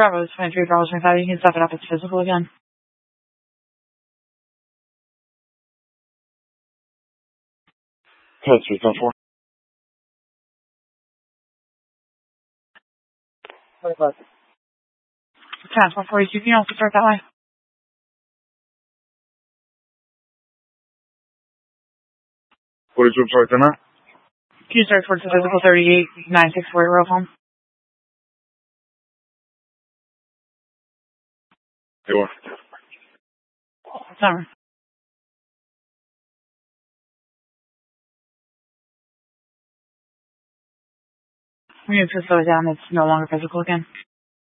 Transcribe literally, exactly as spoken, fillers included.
Bravo is twenty-three dollars and twenty-five. You can set it up as physical again. Code three seven four. Transport forty-two, can you also start that way? forty-two, sorry, then that? Can you start towards the physical thirty-eight nine six four row home? Sure. Summer. We need to slow it down. It's no longer physical again.